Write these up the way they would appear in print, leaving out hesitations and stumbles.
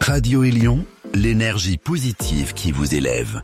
Radio Élion, l'énergie positive qui vous élève.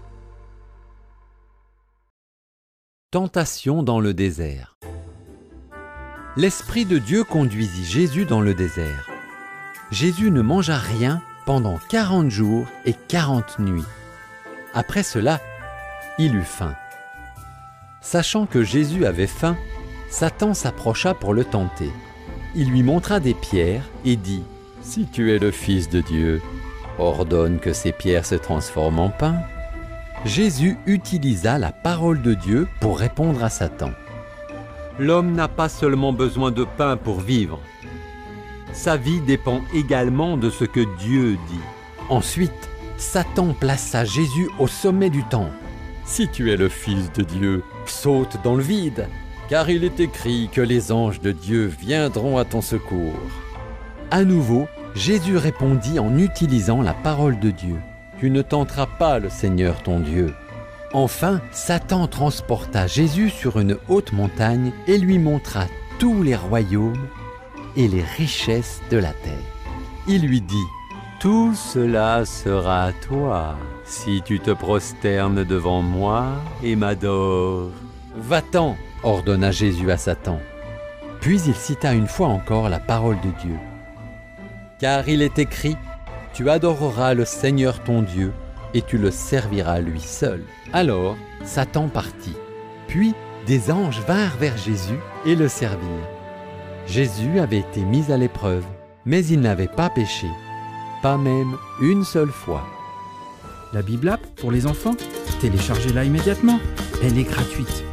Tentation dans le désert. L'Esprit de Dieu conduisit Jésus dans le désert. Jésus ne mangea rien pendant 40 jours et 40 nuits. Après cela, il eut faim. Sachant que Jésus avait faim, Satan s'approcha pour le tenter. Il lui montra des pierres et dit : « Si tu es le Fils de Dieu, ordonne que ces pierres se transforment en pain. » Jésus utilisa la parole de Dieu pour répondre à Satan. L'homme n'a pas seulement besoin de pain pour vivre. Sa vie dépend également de ce que Dieu dit. Ensuite, Satan plaça Jésus au sommet du temple. « Si tu es le Fils de Dieu, saute dans le vide, car il est écrit que les anges de Dieu viendront à ton secours. » À nouveau, Jésus répondit en utilisant la parole de Dieu. « Tu ne tenteras pas le Seigneur ton Dieu. » Enfin, Satan transporta Jésus sur une haute montagne et lui montra tous les royaumes et les richesses de la terre. Il lui dit : « Tout cela sera à toi, si tu te prosternes devant moi et m'adores. » « Va-t'en » ordonna Jésus à Satan. Puis il cita une fois encore la parole de Dieu. « Car il est écrit : tu adoreras le Seigneur ton Dieu, et tu le serviras lui seul. » Alors Satan partit. Puis des anges vinrent vers Jésus et le servirent. Jésus avait été mis à l'épreuve, mais il n'avait pas péché, pas même une seule fois. La Bible App pour les enfants, téléchargez-la immédiatement. Elle est gratuite.